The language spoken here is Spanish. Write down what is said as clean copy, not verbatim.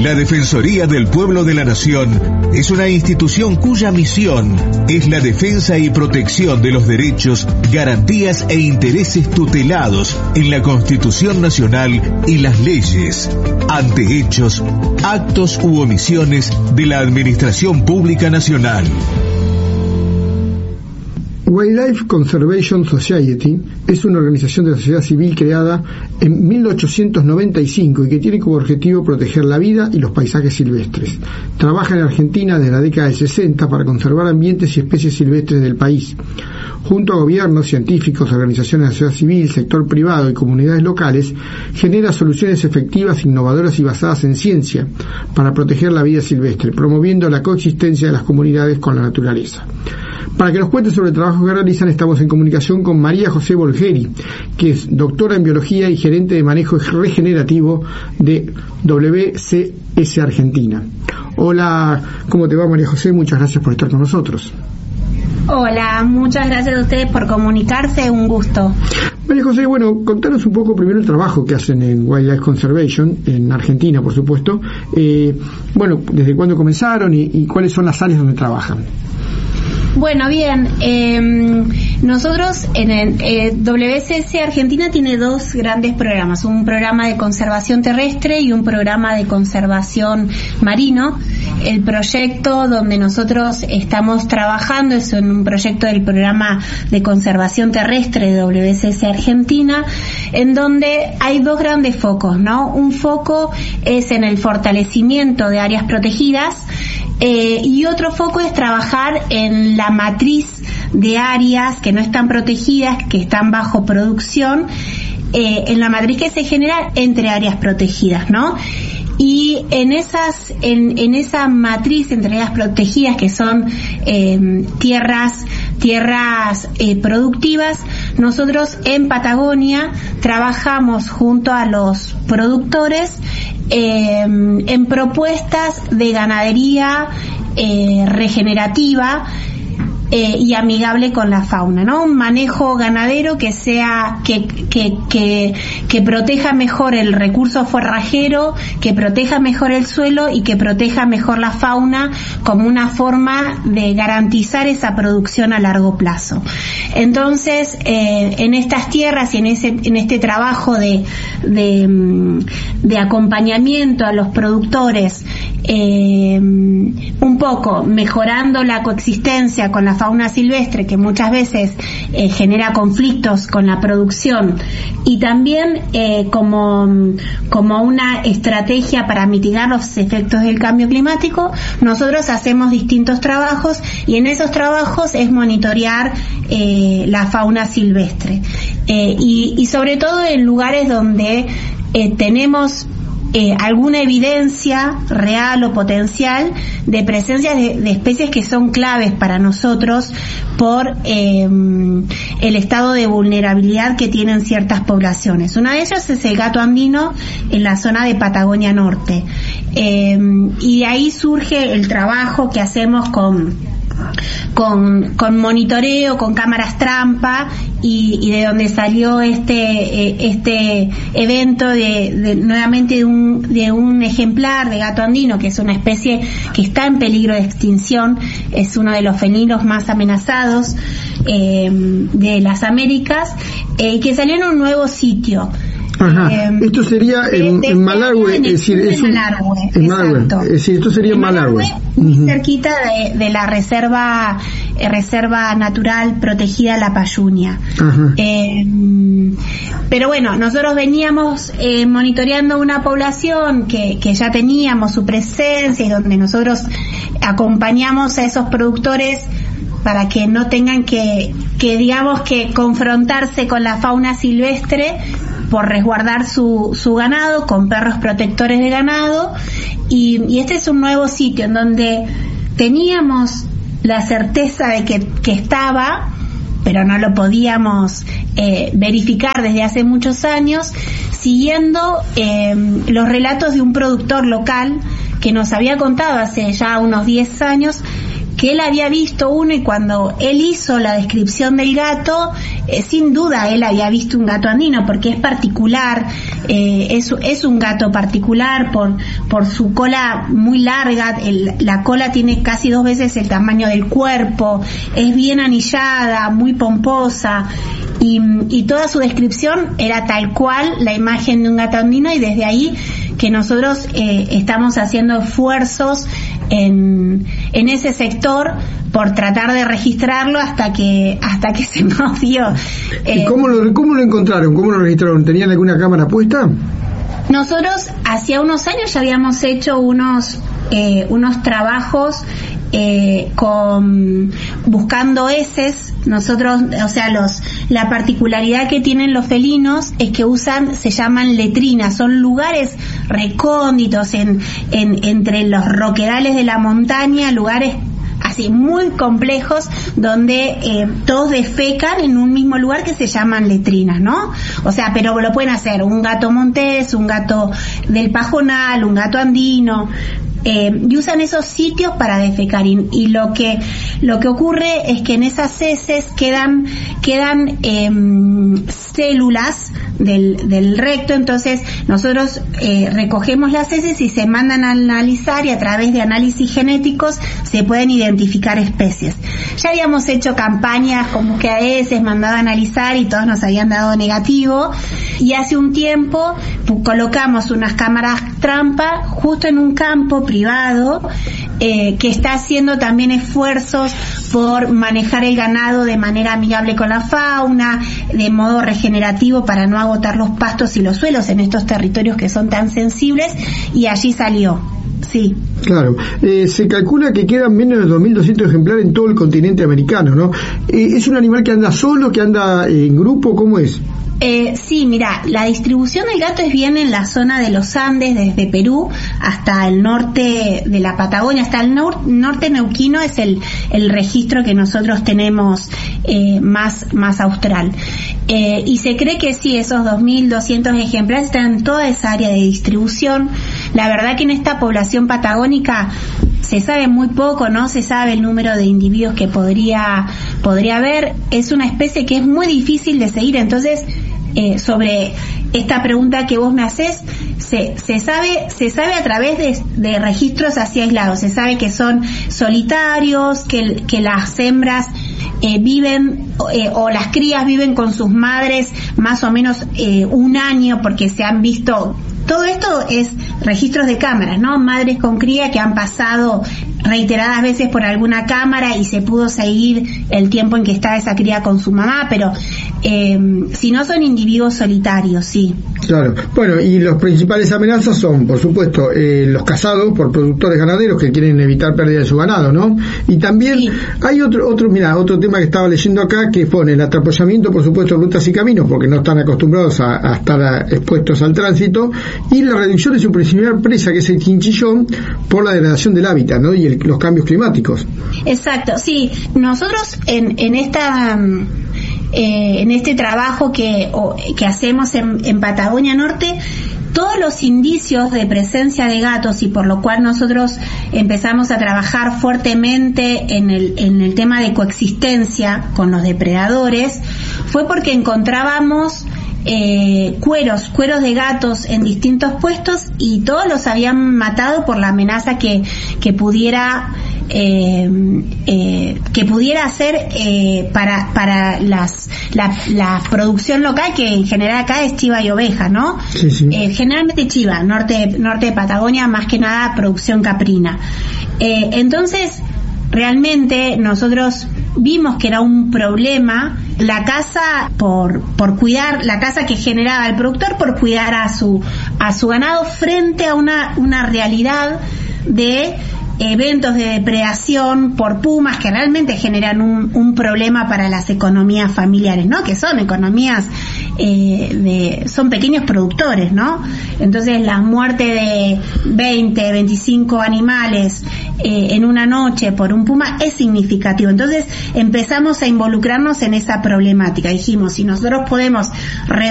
La Defensoría del Pueblo de la Nación es una institución cuya misión es la defensa y protección de los derechos, garantías e intereses tutelados en la Constitución Nacional y las leyes, ante hechos, actos u omisiones de la Administración Pública Nacional. Wildlife Conservation Society es una organización de la sociedad civil creada en 1895 y que tiene como objetivo proteger la vida y los paisajes silvestres. Trabaja en Argentina desde la década de 60 para conservar ambientes y especies silvestres del país. Junto a gobiernos, científicos, organizaciones de la sociedad civil, sector privado y comunidades locales, genera soluciones efectivas, innovadoras y basadas en ciencia para proteger la vida silvestre, promoviendo la coexistencia de las comunidades con la naturaleza. Para que nos cuente sobre el trabajo que realizan, estamos en comunicación con María José Bolgheri, que es doctora en biología y gerente de manejo regenerativo de WCS Argentina. Hola, ¿cómo te va, María José? Muchas gracias por estar con nosotros. Hola, muchas gracias a ustedes por comunicarse, un gusto. María José, bueno, contanos un poco primero el trabajo que hacen en Wildlife Conservation, en Argentina, por supuesto. Bueno, ¿desde cuándo comenzaron y cuáles son las áreas donde trabajan? Bueno, bien, nosotros en el WCS Argentina tiene dos grandes programas, un programa de conservación terrestre y un programa de conservación marino. El proyecto donde nosotros estamos trabajando es un proyecto del programa de conservación terrestre de WCS Argentina, en donde hay dos grandes focos, ¿no? Un foco es en el fortalecimiento de áreas protegidas, y otro foco es trabajar en la matriz de áreas que no están protegidas, que están bajo producción, en la matriz que se genera entre áreas protegidas, ¿no? Y en esa matriz entre áreas protegidas, que son tierras productivas, nosotros en Patagonia trabajamos junto a los productores en propuestas de ganadería regenerativa y amigable con la fauna, ¿no? Un manejo ganadero que sea que proteja mejor el recurso forrajero, que proteja mejor el suelo y que proteja mejor la fauna, como una forma de garantizar esa producción a largo plazo. Entonces, en estas tierras y en este trabajo de acompañamiento a los productores, un poco mejorando la coexistencia con la fauna silvestre, que muchas veces genera conflictos con la producción, y también como una estrategia para mitigar los efectos del cambio climático, nosotros hacemos distintos trabajos, y en esos trabajos es monitorear la fauna silvestre, y sobre todo en lugares donde tenemos alguna evidencia real o potencial de presencia de especies que son claves para nosotros por el estado de vulnerabilidad que tienen ciertas poblaciones. Una de ellas es el gato andino en la zona de Patagonia Norte, y de ahí surge el trabajo que hacemos con monitoreo, con cámaras trampa, y de donde salió este evento nuevamente de un ejemplar de gato andino, que es una especie que está en peligro de extinción, es uno de los felinos más amenazados de las Américas, que salió en un nuevo sitio. Ajá. Esto sería en Malargüe, es decir, en Malargüe, es decir, esto sería en Malargüe, muy cerquita de la reserva natural protegida La Payunia. Pero bueno, nosotros veníamos monitoreando una población que ya teníamos su presencia, y donde nosotros acompañamos a esos productores para que no tengan que confrontarse con la fauna silvestre por resguardar su ganado, con perros protectores de ganado, y este es un nuevo sitio en donde teníamos la certeza de que estaba, pero no lo podíamos verificar desde hace muchos años, siguiendo los relatos de un productor local que nos había contado hace ya unos 10 años que él había visto uno, y cuando él hizo la descripción del gato, sin duda él había visto un gato andino, porque es particular, es un gato particular por su cola muy larga. La cola tiene casi 2 veces el tamaño del cuerpo, es bien anillada, muy pomposa, y toda su descripción era tal cual la imagen de un gato andino, y desde ahí que nosotros estamos haciendo esfuerzos en ese sector por tratar de registrarlo hasta que se nos dio. ¿Y cómo lo encontraron? ¿Cómo lo registraron? ¿Tenían alguna cámara puesta? Nosotros hacía unos años ya habíamos hecho unos trabajos buscando heces. Nosotros, o sea, la particularidad que tienen los felinos es que se llaman letrinas, son lugares recónditos entre los roquedales de la montaña, lugares así muy complejos donde todos defecan en un mismo lugar, que se llaman letrinas, ¿no? O sea, pero lo pueden hacer un gato montés, un gato del pajonal, un gato andino, y usan esos sitios para defecar, y lo que ocurre es que en esas heces quedan células del recto. Entonces nosotros recogemos las heces y se mandan a analizar, y a través de análisis genéticos se pueden identificar especies. Ya habíamos hecho campañas con búsqueda de heces, mandado a analizar, y todos nos habían dado negativo, y hace un tiempo colocamos unas cámaras trampa justo en un campo privado que está haciendo también esfuerzos por manejar el ganado de manera amigable con la fauna, de modo regenerativo, para no agotar los pastos y los suelos en estos territorios que son tan sensibles, y allí salió. Sí. Claro. Se calcula que quedan menos de 2.200 ejemplares en todo el continente americano, ¿no? ¿Es un animal que anda solo, que anda en grupo? ¿Cómo es? Sí, mira, la distribución del gato es bien en la zona de los Andes, desde Perú hasta el norte de la Patagonia, hasta el norte neuquino es el registro que nosotros tenemos más austral. Y se cree que sí, esos 2.200 ejemplares están en toda esa área de distribución. La verdad que en esta población patagónica se sabe muy poco, no se sabe el número de individuos que podría haber. Es una especie que es muy difícil de seguir. Entonces, sobre esta pregunta que vos me hacés, se sabe a través de registros así aislados. Se sabe que son solitarios, que las hembras viven o las crías viven con sus madres más o menos un año, porque se han visto. Todo esto es registros de cámaras, ¿no? Madres con cría que han pasado reiteradas veces por alguna cámara y se pudo seguir el tiempo en que estaba esa cría con su mamá, pero si no, son individuos solitarios, sí. Claro. Bueno, y las principales amenazas son, por supuesto, los cazados por productores ganaderos que quieren evitar pérdida de su ganado, ¿no? Y también sí. Hay otro tema que estaba leyendo acá, que pone el atrapallamiento, por supuesto, en rutas y caminos, porque no están acostumbrados a estar expuestos al tránsito, y la reducción de su principal presa, que es el chinchillón, por la degradación del hábitat, ¿no? Y los cambios climáticos. Exacto, sí. Nosotros en este trabajo que hacemos en Patagonia Norte, todos los indicios de presencia de gatos, y por lo cual nosotros empezamos a trabajar fuertemente en el tema de coexistencia con los depredadores, fue porque encontrábamos cueros de gatos en distintos puestos, y todos los habían matado por la amenaza que pudiera hacer para la producción local, que en general acá es chiva y oveja, ¿no? Sí, sí. Generalmente chiva, norte de Patagonia, más que nada producción caprina. Entonces, realmente nosotros vimos que era un problema la caza por cuidar, la caza que generaba el productor por cuidar a su ganado, frente a una realidad de eventos de depredación por pumas que realmente generan un problema para las economías familiares, ¿no? Que son economías son pequeños productores, ¿no? Entonces la muerte de 20, 25 animales en una noche por un puma es significativo. Entonces empezamos a involucrarnos en esa problemática. Dijimos, si nosotros podemos